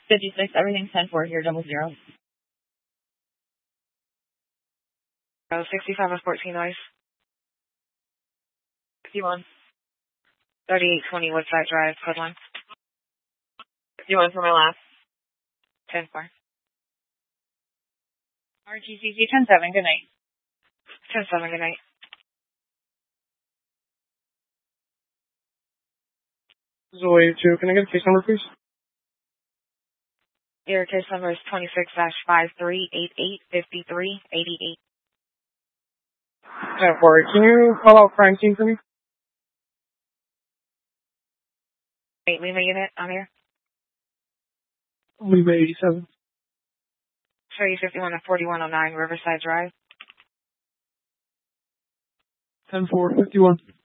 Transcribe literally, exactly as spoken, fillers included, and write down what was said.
fifty-six, everything's ten four here, double zero. Oh, sixty-five of fourteen noise. fifty-one. thirty-eight twenty Woodside Drive, code one. fifty-one for my last. ten four. R T C C ten seven, good night. ten seven, good night. Zoe two, can I get a case number, please? Your case number is twenty-six dash five three eight eight five three eight eight. ten four, can you call out crime scene for me? Wait, Lima unit on here. Lima eighty-seven. Show you fifty-one of forty-one oh nine Riverside Drive. ten four, fifty-one.